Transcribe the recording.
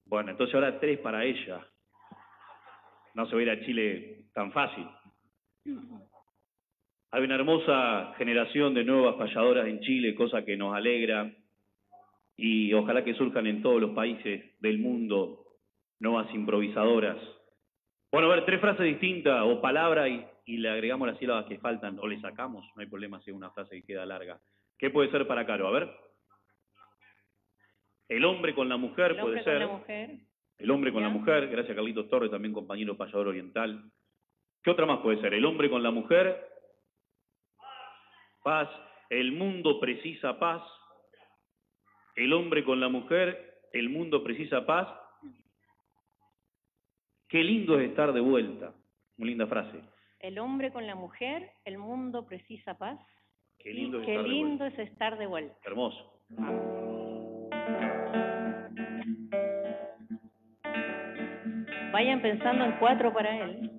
Bueno, entonces ahora 3 para ella. No se va a ir a Chile tan fácil. Hay una hermosa generación de nuevas payadoras en Chile, cosa que nos alegra, y ojalá que surjan en todos los países del mundo nuevas improvisadoras. Bueno, a ver, 3 frases distintas o palabras y le agregamos las sílabas que faltan, o le sacamos, no hay problema si es una frase que queda larga. ¿Qué puede ser para Caro? A ver. El hombre con la mujer puede ser. El hombre con la mujer. El hombre con la mujer, gracias a Carlitos Torres, también compañero payador oriental. ¿Qué otra más puede ser? El hombre con la mujer, paz. El mundo precisa paz. El hombre con la mujer, el mundo precisa paz. Qué lindo es estar de vuelta. Muy linda frase. El hombre con la mujer, el mundo precisa paz. Qué lindo, qué lindo es estar de vuelta. Hermoso. Vayan pensando en 4 para él.